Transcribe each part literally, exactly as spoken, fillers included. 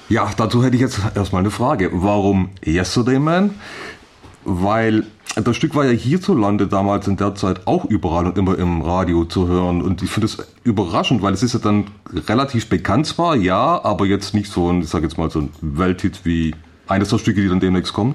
Ja, dazu hätte ich jetzt erstmal eine Frage. Warum Yesterday Man? Weil das Stück war ja hierzulande damals in der Zeit auch überall und immer im Radio zu hören. Und ich finde es überraschend, weil es ist ja dann relativ bekannt zwar, ja, aber jetzt nicht so ein, ich sag jetzt mal so ein Welthit wie eines der Stücke, die dann demnächst kommen.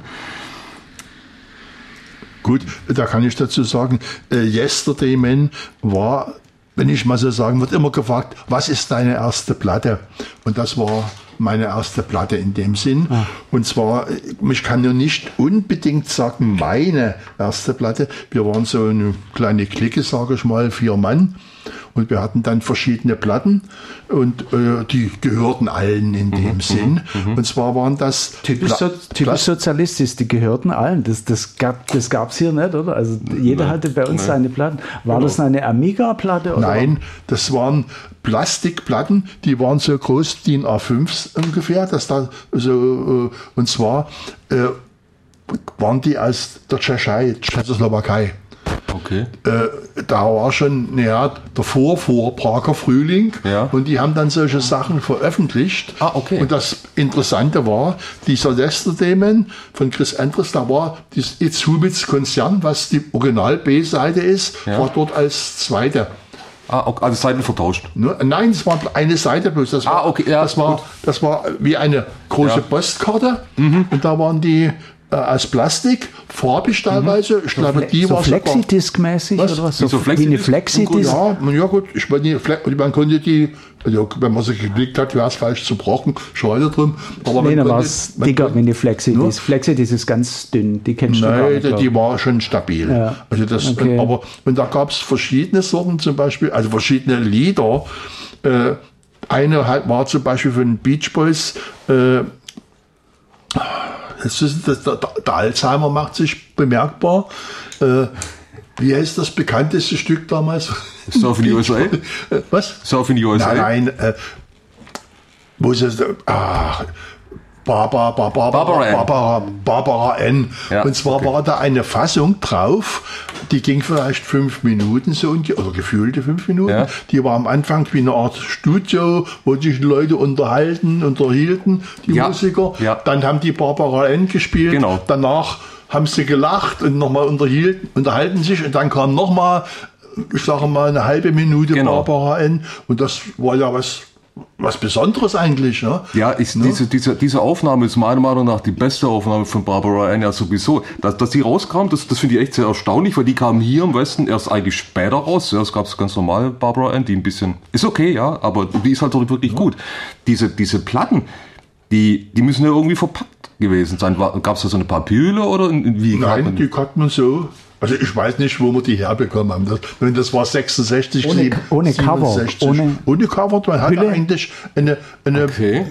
Gut, da kann ich dazu sagen, äh, Yesterday Man war, wenn ich mal so sagen würde, immer gefragt, was ist deine erste Platte? Und das war meine erste Platte in dem Sinn. Ah. Und zwar, ich kann ja nicht unbedingt sagen, meine erste Platte. Wir waren so eine kleine Clique, sage ich mal, vier Mann. Und wir hatten dann verschiedene Platten und äh, die gehörten allen in dem mhm, Sinn. Mhm. Und zwar waren das... Typisch, so, typisch sozialistisch, die gehörten allen. Das, das gab es das hier nicht, oder? Also jeder Nein. hatte bei uns Nein. seine Platten. War genau. das eine Amiga-Platte? Oder? Nein, das waren Plastikplatten, die waren so groß, D I N A fünf ungefähr. Das da, so, äh, und zwar äh, waren die aus der Tschechei, Tschechoslowakei. Okay. Äh, da war schon, naja, davor, vor Prager Frühling. Ja. Und die haben dann solche Sachen veröffentlicht. Ah, okay. Und das Interessante war, dieser Yesterday Man von Chris Andrus, da war das It's Hubits Konzern, was die Original-B-Seite ist, ja. war dort als zweite. Ah, okay. Also Seiten vertauscht? Nein, es war eine Seite bloß. Das war, ah, okay. Ja, das war, das war wie eine große ja. Postkarte. Mhm. Und da waren die aus Plastik, farbig teilweise. Ich so glaube, Fle- die so war Flexidisc-mäßig oder was? So, so wie eine Flexidisc? Ja, ja gut, ich meine, man konnte die, also wenn man sie geklickt hat, wäre es falsch zu brochen, schade drum. Aber nee, dann war es dicker wie eine Flexidisc. Ja? Flexidisc ist ganz dünn, die kennst du gar nicht. Nein, die war schon stabil. Ja. Also das, okay. aber, und da gab es verschiedene Sorten zum Beispiel, also verschiedene Lieder. Äh, eine halt war zum Beispiel von Beach Boys, äh, Das ist, das, der, der Alzheimer macht sich bemerkbar. Äh, wie heißt das bekannteste Stück damals? Surf in U S A? Was? Surf in U S A? Nein, nein. Äh, wo ist es? Ach, Barbara, Barbara, Barbara, Barbara, Barbara N. Ja, und zwar okay. war da eine Fassung drauf, die ging vielleicht fünf Minuten so, oder gefühlte fünf Minuten. Ja. Die war am Anfang wie eine Art Studio, wo sich Leute unterhalten, unterhielten, die ja. Musiker. Ja. Dann haben die Barbara N. gespielt. Genau. Danach haben sie gelacht und nochmal unterhalten sich. Und dann kam nochmal, ich sage mal, eine halbe Minute genau. Barbara N. Und das war ja was... Was Besonderes eigentlich, ne? Ja, ist ne? Diese, diese, diese Aufnahme ist meiner Meinung nach die beste Aufnahme von Barbara Ann ja sowieso. Dass, dass die rauskam, das, das finde ich echt sehr erstaunlich, weil die kamen hier im Westen erst eigentlich später raus. Ja, es gab ganz normal Barbara Ann, die ein bisschen, ist okay, ja, aber die ist halt wirklich ja. gut. Diese, diese Platten, die, die müssen ja irgendwie verpackt gewesen sein. Gab es da so eine Papierhülle oder wie? Nein, die hat man so. Also ich weiß nicht, wo wir die herbekommen haben. Das, das war sechsundsechzig, ohne, ohne Cover. Ohne, ohne Cover. Man hatte Hülle. eigentlich eine, eine okay.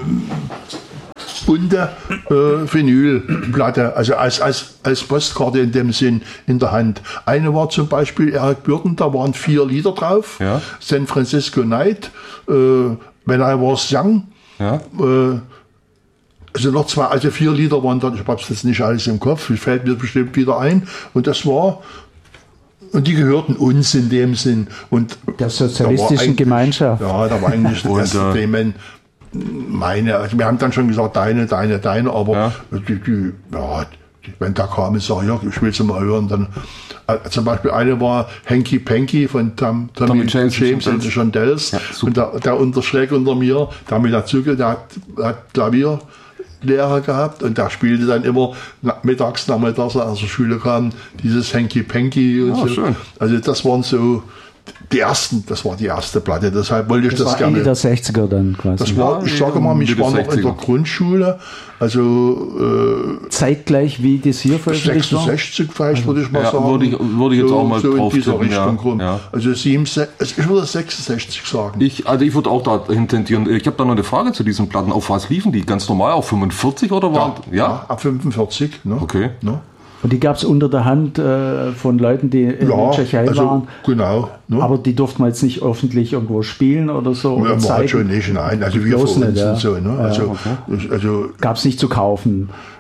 bunte äh, Vinylplatte, also als, als, als Postkarte in dem Sinn in der Hand. Eine war zum Beispiel Eric Burdon, da waren vier Lieder drauf. Ja. San Francisco Night, äh, When I Was Young, ja. äh, also noch zwei, also vier Lieder waren dann, ich habe es jetzt nicht alles im Kopf, fällt mir bestimmt wieder ein. Und das war, und die gehörten uns in dem Sinn. Und der sozialistischen Gemeinschaft. Ja, da war eigentlich das erste Themen meine, also wir haben dann schon gesagt, deine, deine, deine, aber ja. die, die, ja, die, wenn da kam, ich sage, ja, ich will sie mal hören, dann, äh, zum Beispiel eine war Hanky Panky von Tom, Tommy, Tommy James, James und the Shondells. Ja, und der, der unter schräg unter mir, der mit der Züge, der hat, hat Klavier, Lehrer gehabt und der spielte dann immer mittags, nachmittags, als er aus der Schule kam, dieses Hanky Panky und oh, so. Schön. Also das waren so die ersten, das war die erste Platte, deshalb wollte ich das, das war gerne. Ende der sechziger dann quasi. Das war, ich sage mal, ich war noch in der Grundschule, also äh, zeitgleich wie das hier veröffentlicht war? sechsundsechzig vielleicht, würde ich mal ja, sagen. Würde ich, würde ich jetzt so, auch mal so drauf in dieser tippen, Richtung ja, rum. ja. Also sieben, ich würde sechsundsechzig sagen. Ich, also ich würde auch dahin tendieren. Ich habe da noch eine Frage zu diesen Platten. Auf was liefen die? Ganz normal auf fünfundvierzig oder waren? Ja, ja? ja ab fünfundvierzig. Ne? Okay. Ne? Und die gab es unter der Hand äh, von Leuten, die in ja, der Tschechei also, waren. Genau. Ne? Aber die durften man jetzt nicht öffentlich irgendwo spielen oder so. Ja, oder man zeigen. hat schon nicht, nein. Also wir für uns nicht, ja. und so. Ne? Also, ja, okay. also, gab es nicht zu kaufen.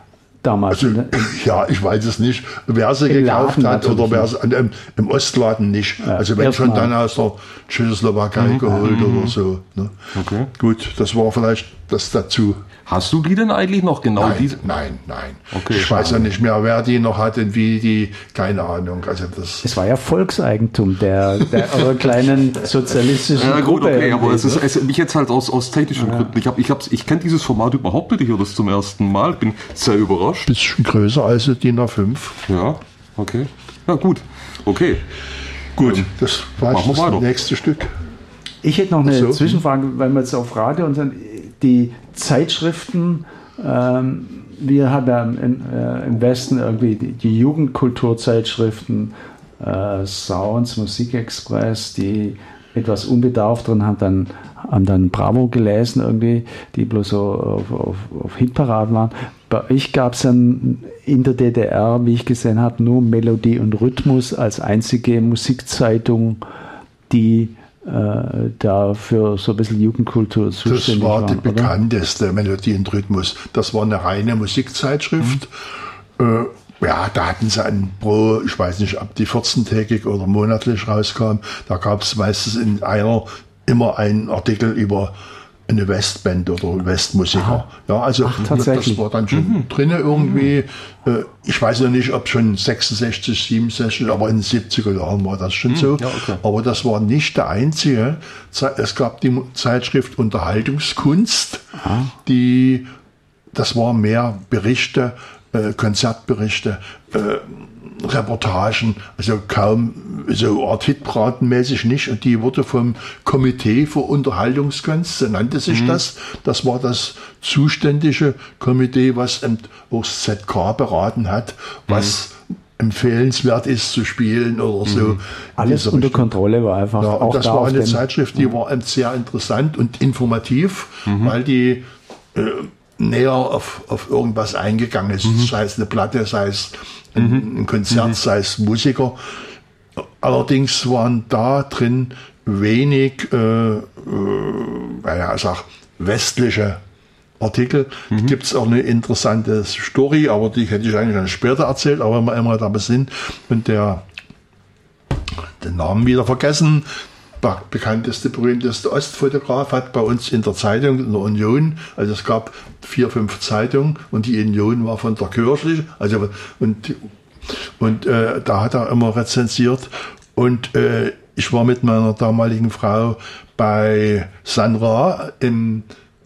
damals. Also, ja, ich weiß es nicht, wer sie Im gekauft Laden hat oder wer sie, im, im Ostladen nicht. Ja, also wenn schon mal. dann aus der Tschechoslowakei mhm. geholt mhm. oder so. Ne? Okay. Gut, das war vielleicht das dazu. Hast du die denn eigentlich noch genau? Nein, diese? nein, nein. Okay, ich weiß ja nicht mehr, wer die noch hat und wie die, keine Ahnung. Also das es war ja Volkseigentum der, der eurer kleinen sozialistischen ja, gut, Gruppe. okay, aber es ist, es, mich jetzt halt aus, aus technischen ja. Gründen. Ich, hab, ich, ich kenne dieses Format überhaupt nicht. Ich höre das zum ersten Mal. Bin sehr überrascht. Bisschen größer als die D I N A fünf. Ja, okay. Ja, gut. Okay. Gut, das war machen wir das weiter. nächste Stück. Ich hätte noch eine so. Zwischenfrage, weil wir jetzt auf Radio und dann die Zeitschriften, ähm, wir haben ja im, äh, im Westen irgendwie die, die Jugendkulturzeitschriften, äh, Sounds, Musikexpress, die etwas unbedarft drin haben, dann haben dann Bravo gelesen irgendwie, die bloß so auf, auf, auf Hitparaden waren. Bei euch gab es dann in der D D R, wie ich gesehen habe, nur Melodie und Rhythmus als einzige Musikzeitung, die äh, da für so ein bisschen Jugendkultur zuständig war. Das war waren, die oder? bekannteste Melodie und Rhythmus. Das war eine reine Musikzeitschrift. Mhm. Äh, ja, da hatten sie einen pro, ich weiß nicht, ob die vierzehntägig oder monatlich rauskam. Da gab es meistens in einer immer einen Artikel über eine Westband oder Westmusiker. Aha. Ja, also Ach, das tatsächlich. war dann schon mhm. drin irgendwie. Mhm. Ich weiß noch nicht, ob schon sechsundsechzig, siebenundsechzig, aber in den siebziger Jahren war das schon mhm. so. Ja, okay. Aber das war nicht der einzige. Es gab die Zeitschrift Unterhaltungskunst, Aha. die, das waren mehr Berichte, Konzertberichte, Reportagen, also kaum so Art Hitparadenmäßig nicht. Und die wurde vom Komitee für Unterhaltungskunst, so nannte sich mhm. das. Das war das zuständige Komitee, was auch das Z K beraten hat, was mhm. empfehlenswert ist zu spielen oder so. Mhm. Alles unter Richtung. Kontrolle war einfach. Ja, auch das da war eine dem, Zeitschrift, die ja. war sehr interessant und informativ, mhm. weil die äh, näher auf, auf irgendwas eingegangen ist, mhm. sei es eine Platte, sei es ein, mhm. ein Konzert, mhm. sei es Musiker. Allerdings waren da drin wenig, äh, äh, naja, ich sag, westliche Artikel. Mhm. Gibt es auch eine interessante Story, aber die hätte ich eigentlich dann später erzählt, aber wenn wir immer dabei sind und der den Namen wieder vergessen, der bekannteste, berühmteste Ostfotograf hat bei uns in der Zeitung, in der Union, also es gab vier, fünf Zeitungen und die Union war von der Kirche, also und, und äh, da hat er immer rezensiert und äh, ich war mit meiner damaligen Frau bei Sanra im,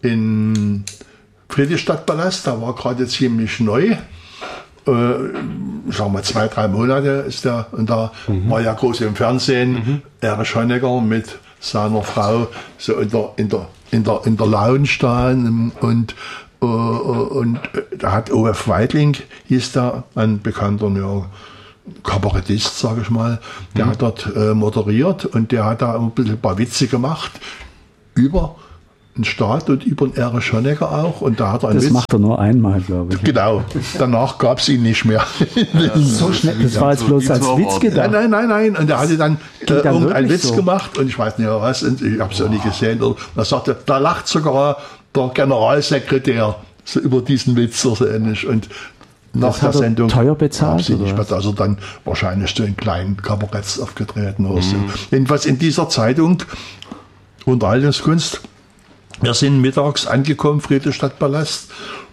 im Friedrichstadtpalast, da war gerade ziemlich neu. Äh, sagen wir zwei, drei Monate ist der, und da mhm. war ja groß im Fernsehen, mhm. Erich Honecker mit seiner Frau so in der, in der, in der, in der Lounge da und, uh, und da hat O F Weidling, hieß da, ein bekannter ja, Kabarettist, sage ich mal, der mhm. hat dort äh, moderiert und der hat da ein bisschen ein paar Witze gemacht über den Staat und über den Erich Honecker auch. Und da hat er einen das Witz. macht er nur einmal, glaube ich. Genau. Danach gab es ihn nicht mehr. Ja, so schnell. Das war jetzt bloß als Witz gedacht. Nein, nein, nein, nein. Und er hatte dann, äh, dann irgendeinen Witz so? gemacht und ich weiß nicht mehr was. Und ich habe es auch nicht gesehen. Und da sagte, da lacht sogar der Generalsekretär so über diesen Witz so ähnlich. Und nach das der hat er Sendung teuer bezahlt, sie nicht oder? mehr, also dann wahrscheinlich so in kleinen Kabaretts aufgetreten oder so. Jedenfalls in dieser Zeitung Unterhaltungskunst. Wir sind mittags angekommen, Friedrichstadtpalast,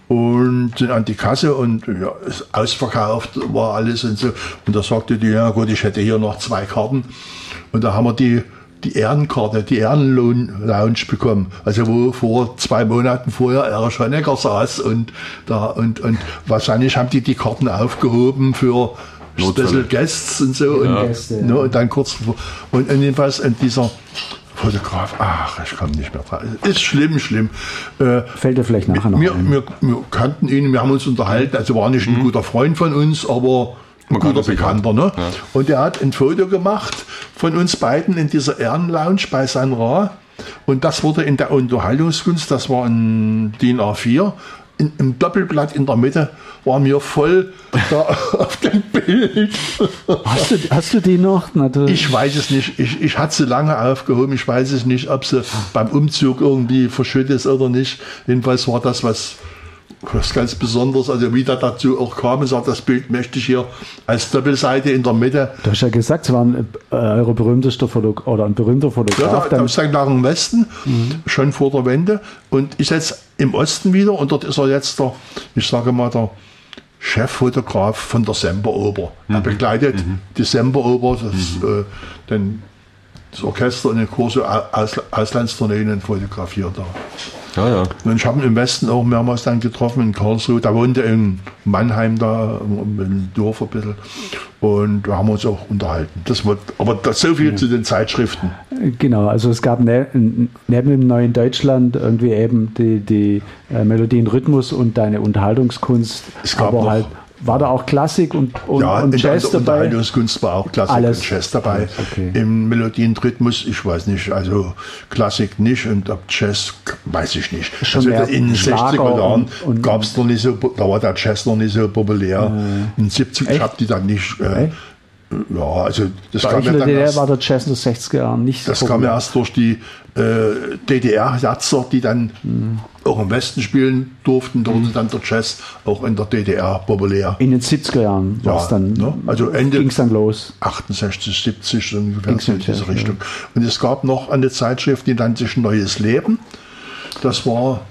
und sind an die Kasse und ja, ist ausverkauft war alles und so. Und da sagte die, ja gut, ich hätte hier noch zwei Karten. Und da haben wir die, die Ehrenkarte, die Ehrenlounge bekommen. Also wo vor zwei Monaten vorher Erich Honecker saß und da und, und wahrscheinlich haben die die Karten aufgehoben für Special Guests und so. Ja. Und, Gäste, ja. ne, und dann kurz vor, und, und jedenfalls in dieser Fotograf, ach, ich komme nicht mehr dran. Ist schlimm, schlimm. Äh, Fällt dir vielleicht nachher noch wir, ein. wir, wir kannten ihn, wir haben uns unterhalten, also war nicht ein mhm. guter Freund von uns, aber ein Man guter Bekannter. Ne? Ja. Und er hat ein Foto gemacht von uns beiden in dieser Ehrenlounge bei Sanra. Und das wurde in der Unterhaltungskunst, das war ein D I N A vier, in, im Doppelblatt in der Mitte waren wir voll da auf dem Bild. Hast du, hast du die noch? Natürlich. Ich weiß es nicht. Ich, ich hatte sie lange aufgehoben. Ich weiß es nicht, ob sie beim Umzug irgendwie verschüttet ist oder nicht. Jedenfalls war das was was ganz Besonderes, also wie da dazu auch kam, und sagt, das Bild möchte ich hier als Doppelseite in der Mitte. Du hast ja gesagt, es war ein äh, eure berühmtester Fotograf oder ein berühmter Fotograf. Ja, da, aus Sankt Lachen im Westen, mhm. schon vor der Wende, und ist jetzt im Osten wieder, und dort ist er jetzt der, ich sage mal, der Cheffotograf von der Semperoper. Mhm. Er begleitet mhm. die Semperoper, das, mhm. äh, den, das Orchester in den Kurse Aus, Auslandstourneen fotografiert da. Ja, ja. Und ich habe ihn im Westen auch mehrmals dann getroffen, in Karlsruhe. Da wohnte in Mannheim, da im Dorf ein bisschen. Und da haben wir uns auch unterhalten. Das wird, aber das so viel ja. zu den Zeitschriften. Genau, also es gab ne, neben dem Neuen Deutschland irgendwie eben die, die äh, Melodien, Rhythmus und deine Unterhaltungskunst. Es gab aber noch, halt, war da auch Klassik und, und, ja, und Jazz in der dabei? Unterhaltungskunst war auch Klassik Alles. und Jazz dabei. Alles, okay. Im Melodienrhythmus, ich weiß nicht, also Klassik nicht, und ab Jazz weiß ich nicht. Schon also in den sechziger Jahren und, gab es noch nicht so, da war der Jazz noch nicht so populär. Äh, in den siebziger habe die dann nicht. Äh, ja, also das Bei kam ja dann D D R erst, war der Jazz in den sechziger Jahren nicht so das kam ja erst durch die äh, D D R-Jazzer, die dann mhm. auch im Westen spielen durften. Da wurde dann der Jazz auch in der D D R populär. In den siebziger Jahren war es ja, dann, ne? Also Ende ging's dann los. achtundsechzig, siebzig ungefähr so in diese Richtung. Ja. Und es gab noch eine Zeitschrift, die nannte sich Neues Leben. Das war,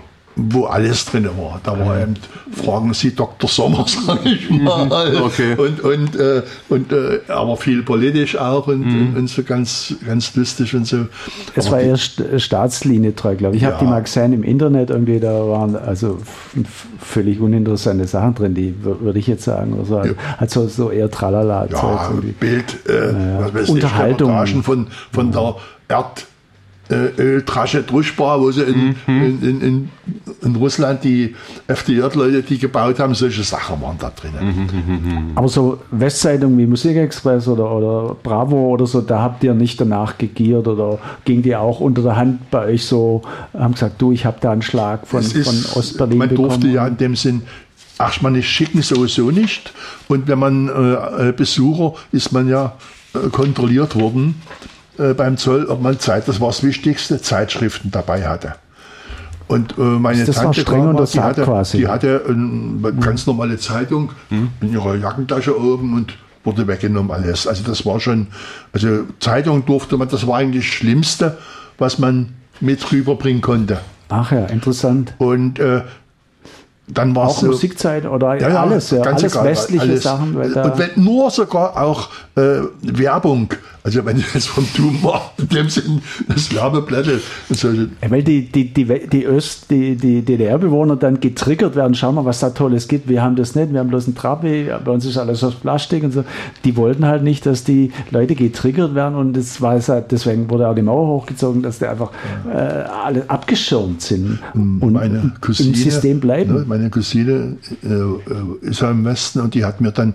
wo alles drin war. Da war eben, fragen Sie Doktor Sommer, sage ich mal. Okay. Und, und, äh, und äh, aber viel politisch auch und, mhm. und, und so ganz, ganz lustig und so. Es aber war die, eher st- staatslinientreu, glaube ich. Ich ja. habe die mal gesehen im Internet irgendwie, da waren also f- völlig uninteressante Sachen drin, die würde ich jetzt sagen. Also ja. Also so eher Tralala. Ja, Bild, äh, ja. was weiß Unterhaltung. Ich, Reportagen von, von der Erd Öltrasche Druschbar, wo sie in, mhm. in, in, in, in Russland die F D J-Leute, die gebaut haben, solche Sachen waren da drin. Mhm. Aber so Westzeitungen wie Musikexpress oder, oder Bravo oder so, da habt ihr nicht danach gegiert oder ging die auch unter der Hand bei euch so, haben gesagt, du, ich habe da einen Schlag von, ist, von Ostberlin man bekommen. Man durfte ja in dem Sinn erstmal nicht schicken, sowieso nicht. Und wenn man äh, Besucher, ist man ja äh, kontrolliert worden beim Zoll, ob man Zeit, das war das Wichtigste, Zeitschriften dabei hatte. Und äh, meine das Tante war streng Clara, die hatte, quasi. die hatte eine ganz normale Zeitung mhm. in ihrer Jackentasche oben und wurde weggenommen alles. Also das war schon, also Zeitung durfte man, das war eigentlich das Schlimmste, was man mit rüberbringen konnte. Ach ja, interessant. Und äh, dann war auch so, Musikzeit oder ja, ja, alles, ja, alles egal, westliche alles. Sachen. Weil da und wenn nur sogar auch äh, Werbung, also wenn es vom Tum war, in dem Sinn, das Werbeblätter. So. Ja, weil die, die, die, die, Öst, die, die D D R-Bewohner dann getriggert werden, schau mal, was da Tolles gibt, wir haben das nicht, wir haben bloß einen Trabi, bei uns ist alles aus Plastik und so. Die wollten halt nicht, dass die Leute getriggert werden, und das war halt, deswegen wurde auch die Mauer hochgezogen, dass die einfach äh, alle abgeschirmt sind und meine Cousine, im System bleiben. Ne, meine Cousine äh, ist ja im Westen, und die hat mir dann,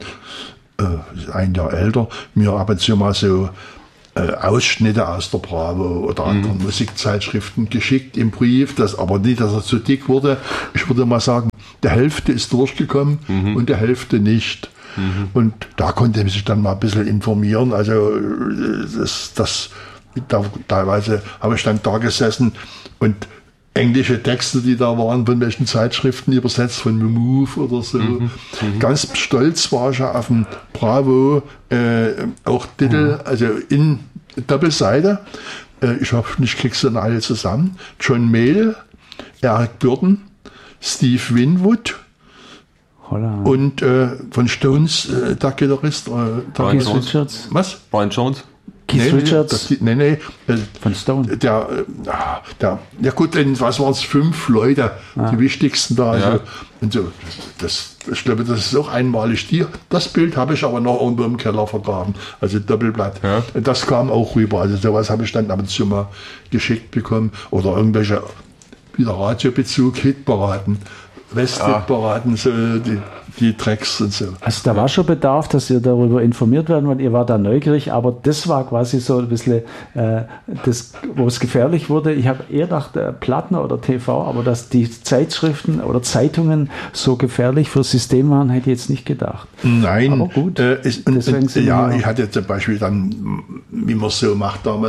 äh, ein Jahr älter, mir ab und zu mal so äh, Ausschnitte aus der Bravo oder anderen mhm. Musikzeitschriften geschickt im Brief, das aber nicht, dass er zu dick wurde. Ich würde mal sagen, der Hälfte ist durchgekommen mhm. und der Hälfte nicht. Mhm. Und da konnte man sich dann mal ein bisschen informieren. Also das, das da, teilweise habe ich dann da gesessen und englische Texte, die da waren, von welchen Zeitschriften übersetzt, von Move oder so. Mhm. Mhm. Ganz stolz war ich ja auf dem Bravo, äh, auch Titel, mhm. also in Doppelseite. Äh, ich hoffe, ich krieg's dann alle zusammen. John Mayall, Eric Burdon, Steve Winwood Holla. und äh, von Stones, äh, der Gitarrist. Äh, Brian Jones. Richards. Was? Brian Jones. Keith nee, Richards. Nee, nee, nee. Von Stone. Der, der, ja gut, was waren es? Fünf Leute, ah. die wichtigsten da. Also, ja. und so, das, ich glaube, das ist auch einmalig. Die, das Bild habe ich aber noch irgendwo im Keller vergraben, also Doppelblatt. Ja. Und das kam auch rüber. Also sowas habe ich dann ab und zu mal geschickt bekommen. Oder irgendwelche, wieder Radiobezug, Hitparaden, West-Hitparaden, ah. so die, die Tracks und so. Also da war schon Bedarf, dass ihr darüber informiert werden, weil ihr war da neugierig, aber das war quasi so ein bisschen, äh, das, wo es gefährlich wurde. Ich habe eher gedacht, äh, Platten oder T V, aber dass die Zeitschriften oder Zeitungen so gefährlich fürs System waren, hätte ich jetzt nicht gedacht. Nein. Aber gut. Äh, ist, und, und, ja, ich hatte zum Beispiel dann, wie man es so macht damals,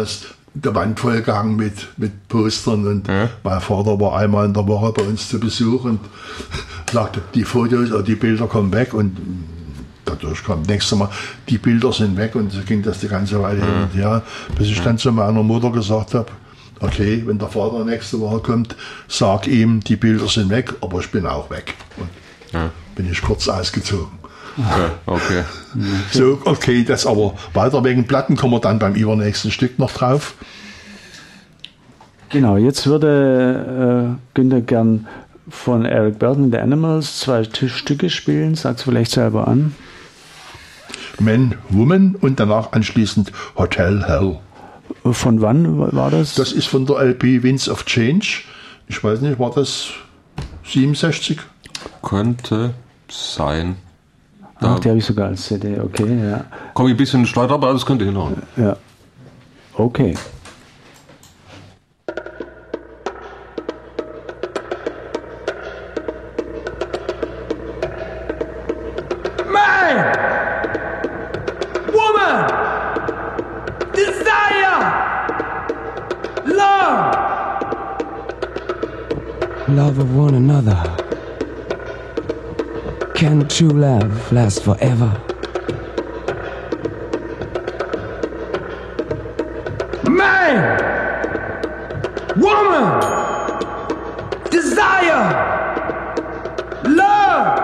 der Wand vollgehangen mit, mit Postern und ja. Mein Vater war einmal in der Woche bei uns zu Besuch und sagte, die Fotos oder die Bilder kommen weg und dadurch kam nächstes Mal, die Bilder sind weg und so ging das die ganze Weile hin und her, bis ich dann zu meiner Mutter gesagt habe, okay, wenn der Vater nächste Woche kommt, sag ihm, die Bilder sind weg, aber ich bin auch weg. Und ja. bin ich kurz ausgezogen. Okay, okay. So, okay, das aber weiter wegen Platten kommen wir dann beim übernächsten Stück noch drauf. Genau, jetzt würde äh, Günther gern von Eric Burdon, The Animals, zwei Stücke spielen. Sag's vielleicht selber an. Man, Woman und danach anschließend Hotel Hell. Von wann war das? Das ist von der L P Winds of Change. Ich weiß nicht, war das siebenundsechzig? Könnte sein. Ach, die habe ich sogar als C D, okay, ja. Komme ich ein bisschen schleudern, aber das könnte hinhauen. Ja, okay. Man! Woman! Desire! Love! Love of one another. Can true love last forever? Man! Woman! Desire! Love!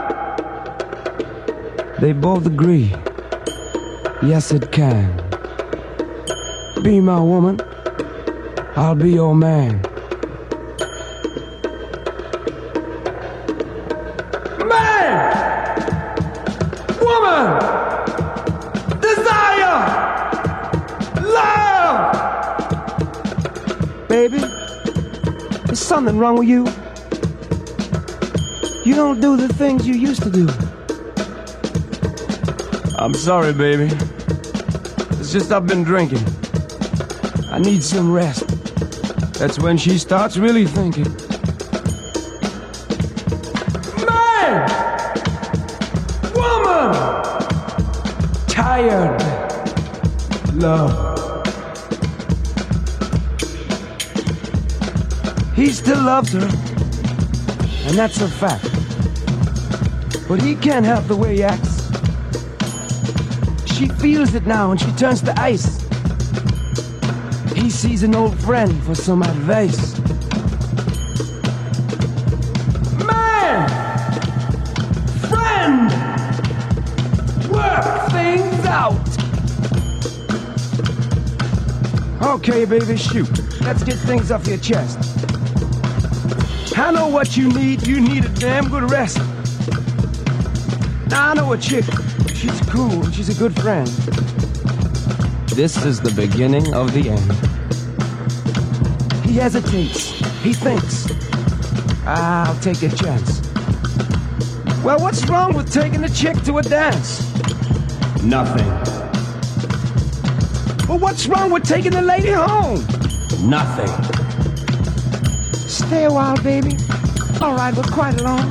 They both agree. Yes, it can. Be my woman. I'll be your man. Baby, there's something wrong with you. You don't do the things you used to do. I'm sorry, baby. It's just I've been drinking. I need some rest. That's when she starts really thinking. Man! Woman! Tired. Love. He still loves her, and that's a fact. But he can't help the way he acts. She feels it now and she turns to ice. He sees an old friend for some advice. Man! Friend! Work things out! Okay, baby, shoot. Let's get things off your chest. I know what you need. You need a damn good rest. Now, I know a chick. She's cool. She's a good friend. This is the beginning of the end. He hesitates. He thinks. I'll take a chance. Well, what's wrong with taking a chick to a dance? Nothing. Well, what's wrong with taking the lady home? Nothing. Stay a while, baby. All right, we're quite alone.